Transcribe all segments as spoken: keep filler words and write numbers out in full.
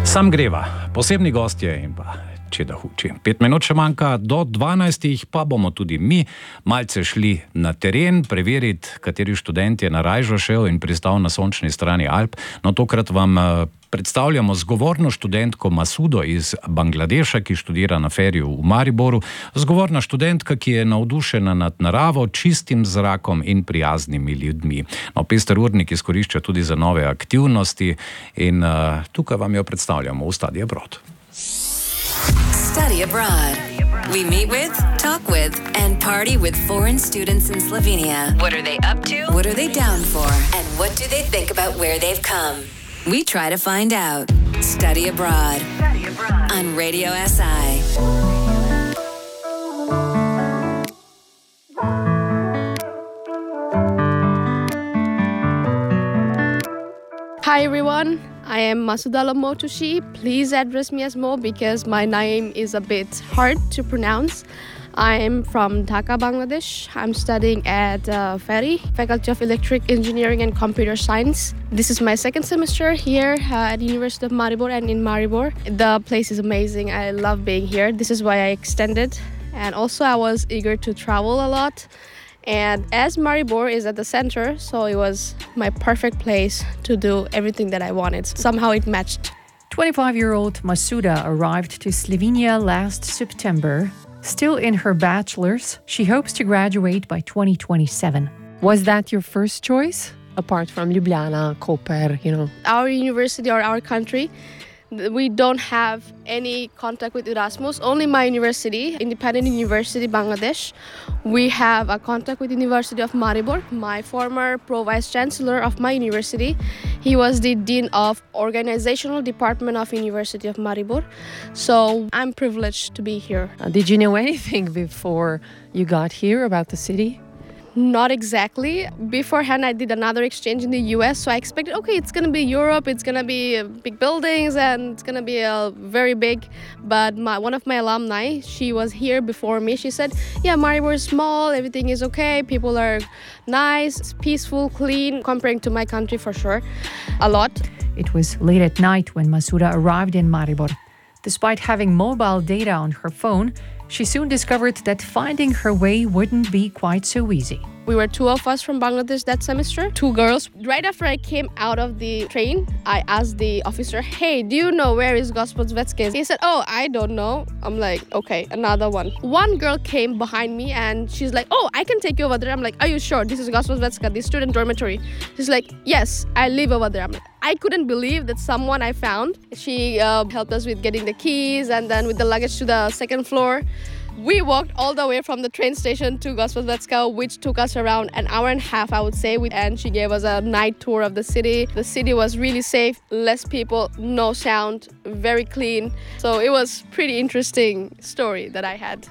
Sam greva, posebni gostje in pa Čeda Huči. Pet minut še manjka do dvanajstih, pa bomo tudi mi malce šli na teren, preveriti, kateri študent je na Rajžo šel in pristal na sončni strani Alp. No, tokrat vam predstavljamo zgovorno študentko Masudo iz Bangladeša, ki študira na feriju v Mariboru. Zgovorna študentka, ki je navdušena nad naravo, čistim zrakom in prijaznimi ljudmi. No, pester urnik izkorišča tudi za nove aktivnosti in uh, tukaj vam jo predstavljamo v Study Abroad. Study Abroad. We meet with, talk with, and party with foreign students in Slovenia. What are they up to? What are they down for? And what do they think about where they've come? We try to find out. Study Abroad. Study Abroad. On Radio S I. Hi everyone, I am Masudala Motushi. Please address me as Mo because my name is a bit hard to pronounce. I am from Dhaka, Bangladesh. I'm studying at uh, FERI, Faculty of Electric Engineering and Computer Science. This is my second semester here uh, at University of Maribor and in Maribor. The place is amazing. I love being here. This is why I extended. And also I was eager to travel a lot. And as Maribor is at the center, so it was my perfect place to do everything that I wanted. Somehow it matched. twenty-five-year-old Masuda arrived to Slovenia last September. Still in her bachelor's, she hopes to graduate by twenty twenty-seven. Was that your first choice? Apart from Ljubljana, Koper, you know? Our university or our country, we don't have any contact with Erasmus. Only my university, Independent University Bangladesh, we have a contact with University of Maribor. My former pro-vice chancellor of my university, he was the dean of organizational department of University of Maribor. So I'm privileged to be here. Uh, did you know anything before you got here about the city? Not exactly. Beforehand, I did another exchange in the U S, so I expected, okay, it's going to be Europe, it's going to be big buildings, and it's going to be uh, very big. But my, one of my alumni, she was here before me. She said, yeah, Maribor is small, everything is okay, people are nice, peaceful, clean, comparing to my country for sure, a lot. It was late at night when Masuda arrived in Maribor. Despite having mobile data on her phone, she soon discovered that finding her way wouldn't be quite so easy. We were two of us from Bangladesh that semester, two girls. Right after I came out of the train, I asked the officer, hey, do you know where is Gospodsvetske? He said, oh, I don't know. I'm like, okay, another one. One girl came behind me and she's like, oh, I can take you over there. I'm like, are you sure this is Gospodsvetska, the student dormitory? She's like, yes, I live over there. I'm like, I couldn't believe that someone I found. She uh, helped us with getting the keys and then with the luggage to the second floor. We walked all the way from the train station to Gospodsvetska, which took us around an hour and a half, I would say. And she gave us a night tour of the city. The city was really safe, less people, no sound, very clean. So it was a pretty interesting story that I had.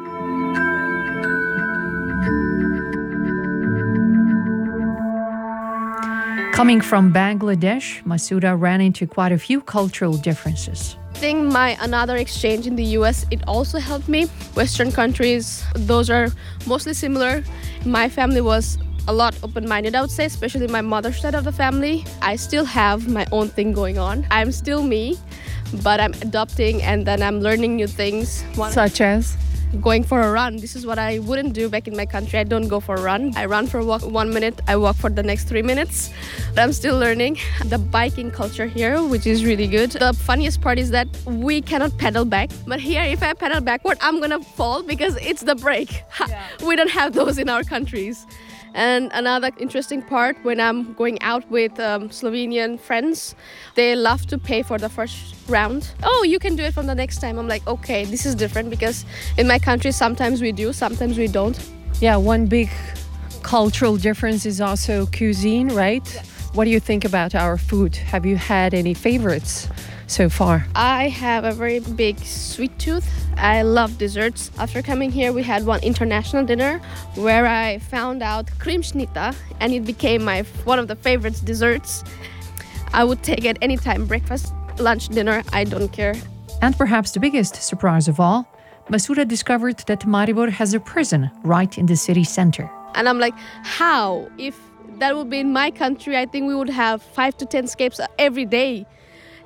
Coming from Bangladesh, Masuda ran into quite a few cultural differences. I think my another exchange in the U S, it also helped me. Western countries, those are mostly similar. My family was a lot open-minded, I would say, especially my mother's side of the family. I still have my own thing going on. I'm still me, but I'm adopting and then I'm learning new things. Such as? Going for a run. This is what I wouldn't do back in my country. I don't go for a run. I run for a walk one minute, I walk for the next three minutes. But I'm still learning the biking culture here, which is really good. The funniest part is that we cannot pedal back. But here, if I pedal backward, I'm gonna fall because it's the brake. Yeah. We don't have those in our countries. And another interesting part, when I'm going out with um, Slovenian friends, they love to pay for the first round. Oh, you can do it from the next time. I'm like, okay, this is different because in my country, sometimes we do, sometimes we don't. Yeah, one big cultural difference is also cuisine, right? Yeah. What do you think about our food? Have you had any favorites so far? I have a very big sweet tooth. I love desserts. After coming here, we had one international dinner where I found out krimšnita, and it became my one of the favorite desserts. I would take it anytime, breakfast, lunch, dinner, I don't care. And perhaps the biggest surprise of all, Masuda discovered that Maribor has a prison right in the city center. And I'm like, how? If that would be in my country, I think we would have five to ten escapes every day.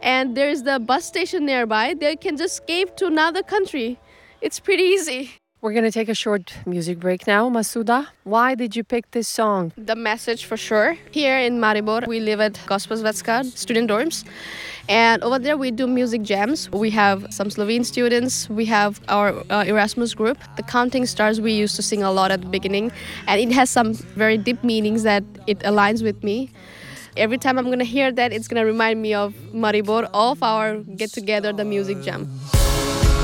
and there's the bus station nearby. They can just escape to another country. It's pretty easy. We're going to take a short music break now. Masuda, why did you pick this song? The message for sure. Here in Maribor, we live at Gospodsvetska student dorms. And over there, we do music jams. We have some Slovene students. We have our uh, Erasmus group. The Counting Stars, we used to sing a lot at the beginning. And it has some very deep meanings that it aligns with me. Every time I'm going to hear that, it's going to remind me of Maribor, of our get-together, the music jam.